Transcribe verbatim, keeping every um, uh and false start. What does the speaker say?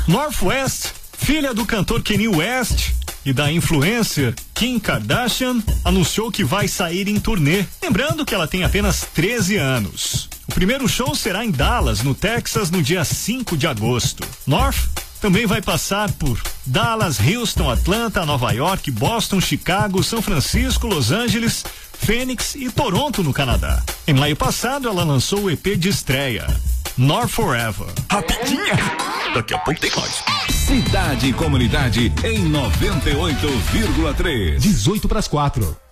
North West, filha do cantor Kanye West e da influencer Kim Kardashian, anunciou que vai sair em turnê. Lembrando que ela tem apenas treze anos. O primeiro show será em Dallas, no Texas, no dia cinco de agosto. North também vai passar por Dallas, Houston, Atlanta, Nova York, Boston, Chicago, São Francisco, Los Angeles, Phoenix e Toronto, no Canadá. Em maio passado, ela lançou o E P de estreia, North Forever. Rapidinha! Daqui a pouco tem mais. Cidade e Comunidade em noventa e oito vírgula três. dezoito para as quatro.